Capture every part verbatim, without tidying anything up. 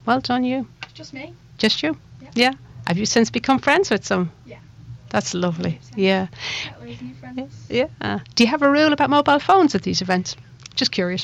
Well done, you. Just me. Just you? Yeah. Yeah. Have you since become friends with some? Yeah. That's lovely. one hundred percent. Yeah. Got loads of new friends. Yeah. Uh, do you have a rule about mobile phones at these events? Just curious.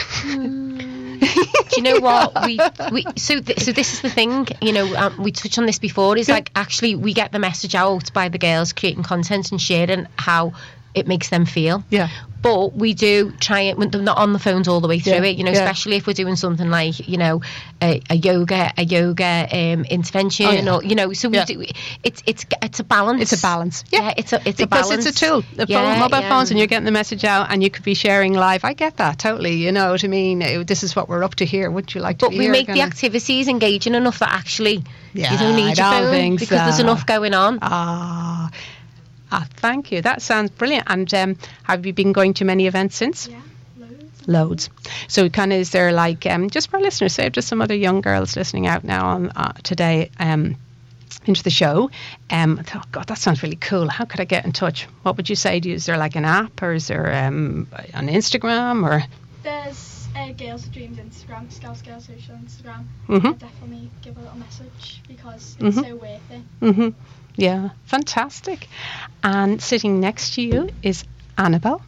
Do you know what we we so th- so this is the thing, you know, um, we touched on this before, is like actually we get the message out by the girls creating content and sharing how it makes them feel. Yeah. But we do try it when they're not on the phones all the way through Yeah, it, you know, yeah. especially if we're doing something like, you know, a, a yoga, a yoga um, intervention, Oh, yeah. or you know, so we Yeah. do. It's it's it's a balance. It's a balance. Yeah, it's a it's a because balance. it's a tool. The Yeah, phone, mobile yeah. phones, and you're getting the message out, and you could be sharing live. I get that totally. You know what I mean? Uh, This is what we're up to here. Would you like to But be we here? make the Kinda- activities engaging enough that actually Yeah, you don't need I your don't phone think because there's so. enough going on. Ah, ah, thank you. That sounds brilliant. And um, have you been going to many events since? Yeah. Loads. Loads. So, kind of, is there like um, just for our listeners, say just some other young girls listening out now on uh, today um, into the show. Um, oh God, that sounds really cool. How could I get in touch? What would you say? Do you, is there like an app, or is there um, on Instagram, or? There's uh, Girls with Dreams Instagram, Scouse Girls Social Instagram. Mhm. I'll definitely give a little message because it's Mhm. so worth it. Mm-hmm. Yeah, fantastic. And sitting next to you is Annabelle.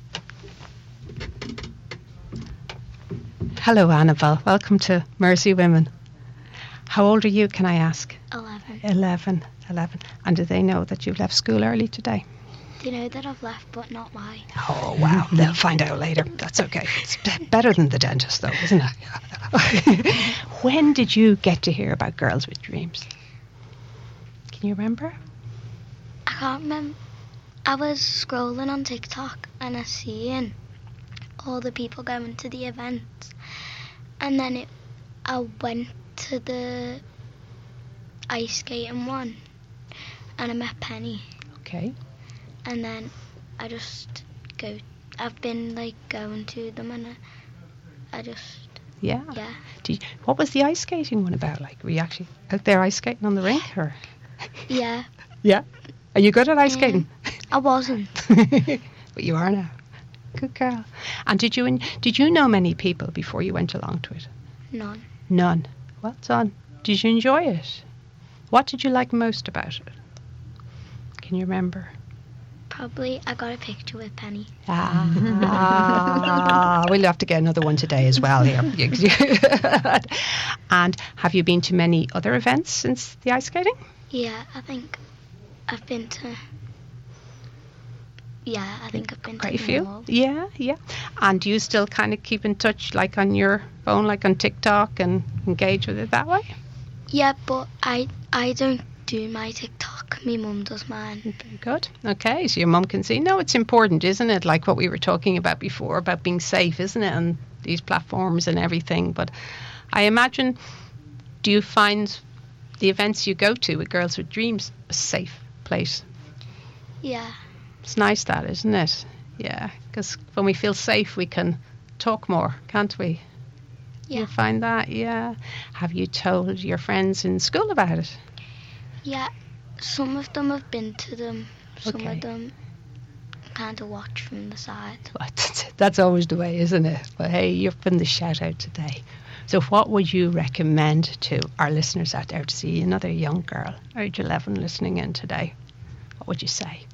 Hello, Annabelle. Welcome to Mercy Women. How old are you, can I ask? eleven. Eleven. Eleven. And do they know that you've left school early today? They know that I've left, but not why. Oh, wow. They'll find out later. That's okay. It's be- better than the dentist, though, isn't it? When did you get to hear about Girls with Dreams? Can you remember? I can't remember. I was scrolling on TikTok and I seen all the people going to the events, and then it, I went to the ice skating one, and I met Penny, Okay. and then I just go. I've been like going to them, and I, I just Yeah. yeah. Did you, what was the ice skating one about? Like, were you actually out there ice skating on the rink, or? Yeah, Yeah. Are you good at ice Um, skating? I wasn't. But you are now. Good girl. And did you did you know many people before you went along to it? None. None. Well done. Did you enjoy it? What did you like most about it? Can you remember? Probably I got a picture with Penny. Ah, we'll have to get another one today as well here. And have you been to many other events since the ice skating? Yeah, I think I've been to. Yeah, I think I've been Quite a to few. them all. Yeah, yeah. And do you still kind of keep in touch, like on your phone, like on TikTok, and engage with it that way? Yeah, but I I don't do my TikTok. My mum does mine. Very good. Okay, so your mum can see. No, it's important, isn't it? Like what we were talking about before, about being safe, isn't it? On these platforms and everything. But I imagine, do you find the events you go to with Girls with Dreams a safe place? Yeah, It's nice that, isn't it? Yeah, because when we feel safe, we can talk more, can't we? yeah, You find that, yeah. Have you told your friends in school about it? yeah. Some of them have been to them. Some Okay. of them kind of watch from the side. But that's always the way, isn't it? But hey, you've been the shout out today. So what would you recommend to our listeners out there to see another young girl, age eleven, listening in today? What would you say?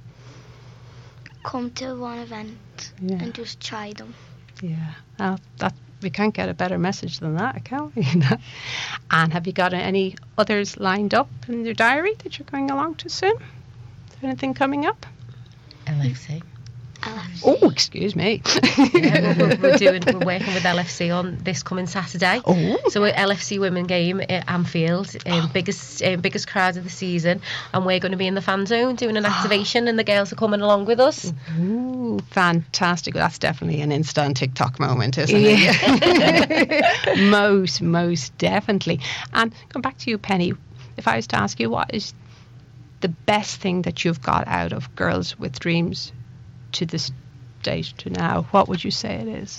Come to one event Yeah. and just try them. Yeah, well, that we can't get a better message than that, can we? And have you got any others lined up in your diary that you're going along to soon? Is there anything coming up? L F C. L F C. Oh, excuse me. Yeah, we're, we're doing we're working with L F C on this coming Saturday. Oh. So at L F C women game at Anfield, um, biggest um, biggest crowd of the season, and we're going to be in the fan zone doing an activation, and the girls are coming along with us. Ooh, fantastic. That's definitely an Insta and TikTok moment, isn't it? most, most definitely. And going back to you, Penny, if I was to ask you, what is the best thing that you've got out of Girls with Dreams to this date to now, what would you say it is?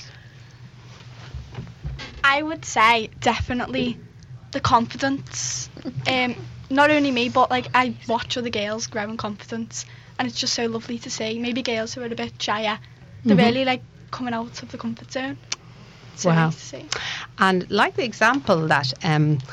I would say definitely the confidence. Um, not only me, but like I watch other girls grow in confidence, and it's just so lovely to see. Maybe girls who are a bit shyer, they're Mhm. really like coming out of the comfort zone. So Wow. nice to see. And like the example that um,